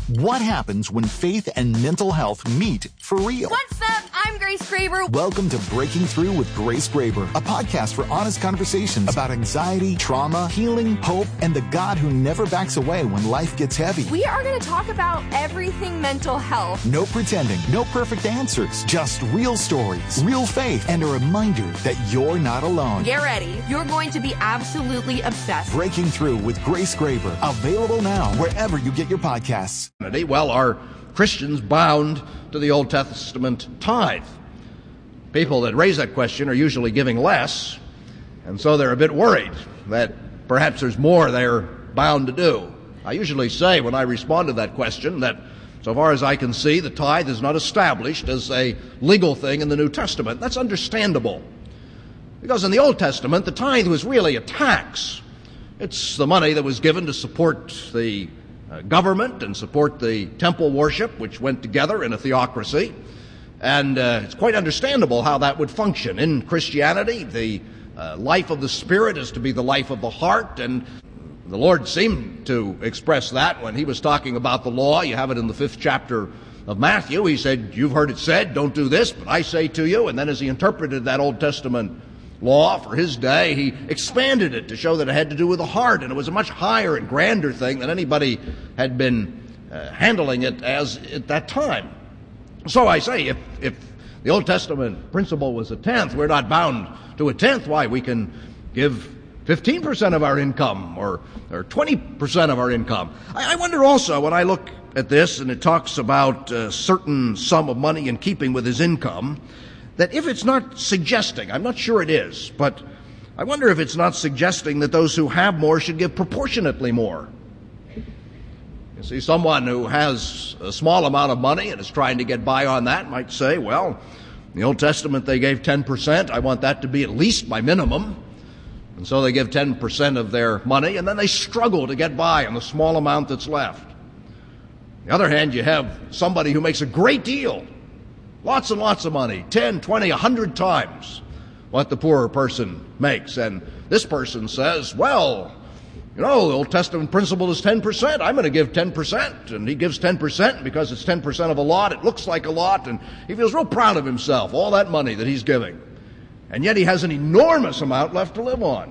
What happens when faith and mental health meet for real? What's up? I'm Grace Graber. Welcome to Breaking Through with Grace Graber, a podcast for honest conversations about anxiety, trauma, healing, hope, and the God who never backs away when life gets heavy. We are going to talk about everything mental health. No pretending, no perfect answers, just real stories, real faith, and a reminder that you're not alone. Get ready. You're going to be absolutely obsessed. Breaking Through with Grace Graber, available now wherever you get your podcasts. Well, are Christians bound to the Old Testament tithe? People that raise that question are usually giving less, and so they're a bit worried that perhaps there's more they're bound to do. I usually say when I respond to that question that so far as I can see, the tithe is not established as a legal thing in the New Testament. That's understandable, because in the Old Testament, the tithe was really a tax. It's the money that was given to support the government and support the temple worship, which went together in a theocracy. And it's quite understandable how that would function. In Christianity, the life of the Spirit is to be the life of the heart, and the Lord seemed to express that when he was talking about the law. You have it in the 5th chapter of Matthew. He said, "You've heard it said, don't do this, but I say to you." And then as he interpreted that Old Testament law for his day, he expanded it to show that it had to do with the heart, and it was a much higher and grander thing than anybody had been handling it as at that time. So I say, if the Old Testament principle was a tenth, we're not bound to a tenth. Why? We can give 15% of our income or 20% of our income. I wonder also, when I look at this and it talks about a certain sum of money in keeping with his income, that if it's not suggesting, I'm not sure it is, but I wonder if it's not suggesting that those who have more should give proportionately more. You see, someone who has a small amount of money and is trying to get by on that might say, well, in the Old Testament they gave 10%, I want that to be at least my minimum. And so they give 10% of their money, and then they struggle to get by on the small amount that's left. On the other hand, you have somebody who makes a great deal, lots and lots of money, 10, 20, 100 times what the poorer person makes. And this person says, well, you know, the Old Testament principle is 10%. I'm going to give 10%. And he gives 10% because it's 10% of a lot. It looks like a lot. And he feels real proud of himself, all that money that he's giving. And yet he has an enormous amount left to live on.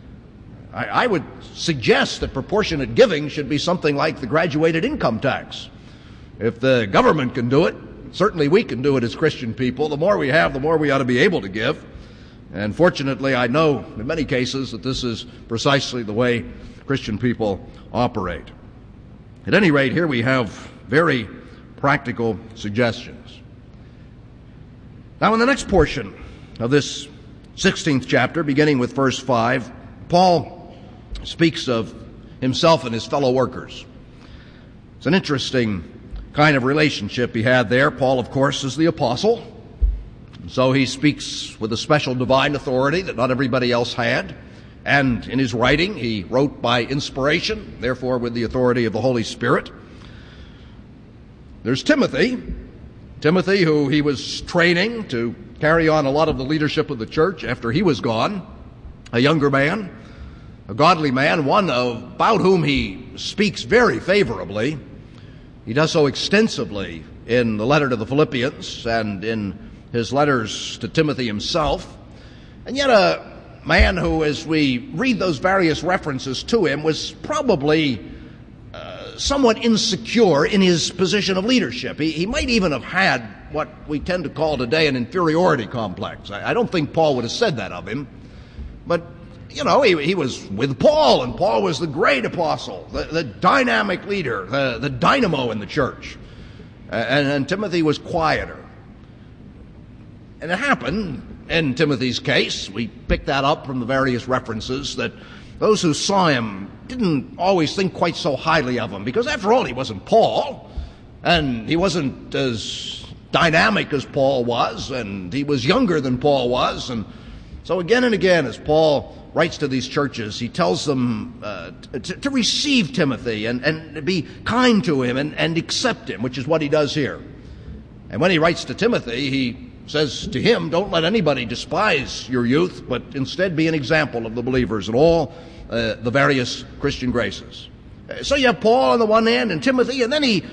I would suggest that proportionate giving should be something like the graduated income tax. If the government can do it, certainly we can do it as Christian people. The more we have, the more we ought to be able to give. And fortunately, I know in many cases that this is precisely the way Christian people operate. At any rate, here we have very practical suggestions. Now, in the next portion of this 16th chapter, beginning with verse 5, Paul speaks of himself and his fellow workers. It's an interesting kind of relationship he had there. Paul, of course, is the apostle, and so he speaks with a special divine authority that not everybody else had. And in his writing, he wrote by inspiration, therefore with the authority of the Holy Spirit. There's Timothy, who he was training to carry on a lot of the leadership of the church after he was gone, a younger man, a godly man, one about whom he speaks very favorably. He does so extensively in the letter to the Philippians and in his letters to Timothy himself. And yet a man who, as we read those various references to him, was probably somewhat insecure in his position of leadership. He might even have had what we tend to call today an inferiority complex. I don't think Paul would have said that of him. But, you know, he was with Paul, and Paul was the great apostle, the dynamic leader, the dynamo in the church. And Timothy was quieter. And it happened in Timothy's case, we pick that up from the various references, that those who saw him didn't always think quite so highly of him, because after all, he wasn't Paul, and he wasn't as dynamic as Paul was, and he was younger than Paul was. And so again and again, as Paul writes to these churches, he tells them to receive Timothy and be kind to him and accept him, which is what he does here. And when he writes to Timothy, he says to him, don't let anybody despise your youth, but instead be an example of the believers in all the various Christian graces. So you have Paul on the one hand and Timothy, and then he